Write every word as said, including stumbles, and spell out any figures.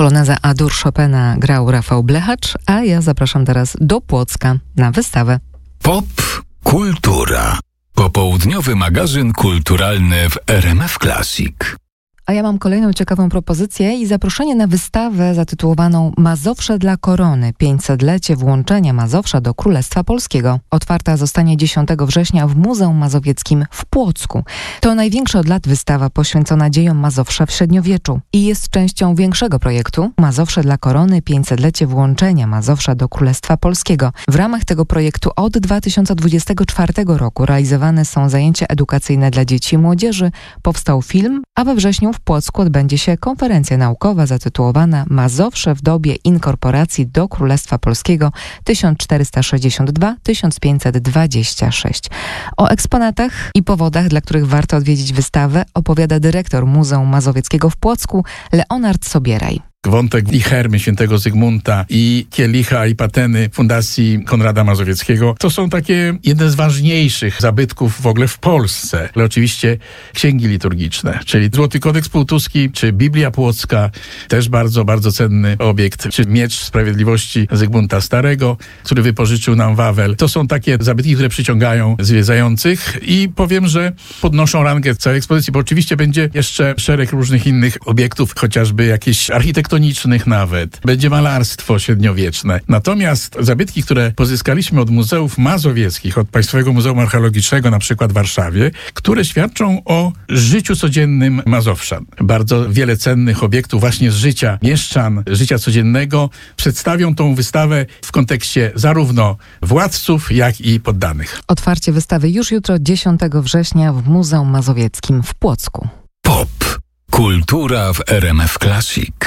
Polonezę A-dur Chopina grał Rafał Blechacz, a ja zapraszam teraz do Płocka na wystawę. Pop Kultura. Popołudniowy magazyn kulturalny w R M F Classic. A ja mam kolejną ciekawą propozycję i zaproszenie na wystawę zatytułowaną Mazowsze dla Korony. pięćsetlecie włączenia Mazowsza do Królestwa Polskiego. Otwarta zostanie dziesiątego września w Muzeum Mazowieckim w Płocku. To największa od lat wystawa poświęcona dziejom Mazowsza w średniowieczu i jest częścią większego projektu Mazowsze dla Korony. pięćsetlecie włączenia Mazowsza do Królestwa Polskiego. W ramach tego projektu od dwa tysiące dwudziestego czwartego roku realizowane są zajęcia edukacyjne dla dzieci i młodzieży. Powstał film, a we wrześniu w Płocku odbędzie się konferencja naukowa zatytułowana Mazowsze w dobie inkorporacji do Królestwa Polskiego tysiąc czterysta sześćdziesiąt dwa do tysiąc pięćset dwadzieścia sześć. O eksponatach i powodach, dla których warto odwiedzić wystawę, opowiada dyrektor Muzeum Mazowieckiego w Płocku Leonard Sobieraj. Wątek i hermy świętego Zygmunta i kielicha i pateny Fundacji Konrada Mazowieckiego to są takie jedne z ważniejszych zabytków w ogóle w Polsce. Ale oczywiście księgi liturgiczne, czyli Złoty Kodeks Półtuski, czy Biblia Płocka, też bardzo, bardzo cenny obiekt, czy Miecz Sprawiedliwości Zygmunta Starego, który wypożyczył nam Wawel. To są takie zabytki, które przyciągają zwiedzających i powiem, że podnoszą rangę całej ekspozycji, bo oczywiście będzie jeszcze szereg różnych innych obiektów, chociażby jakieś architektonicznych nawet. Będzie malarstwo średniowieczne. Natomiast zabytki, które pozyskaliśmy od muzeów mazowieckich, od Państwowego Muzeum Archeologicznego na przykład w Warszawie, które świadczą o życiu codziennym Mazowszan. Bardzo wiele cennych obiektów właśnie z życia mieszczan, życia codziennego przedstawią tą wystawę w kontekście zarówno władców, jak i poddanych. Otwarcie wystawy już jutro, dziesiątego września w Muzeum Mazowieckim w Płocku. Pop Kultura w R M F Classic.